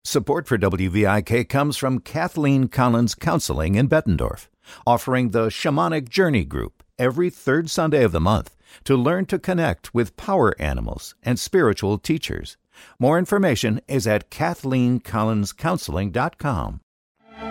Support for WVIK comes from Kathleen Collins Counseling in Bettendorf, offering the Shamanic Journey Group every third Sunday of the month to learn to connect with power animals and spiritual teachers. More information is at KathleenCollinsCounseling.com.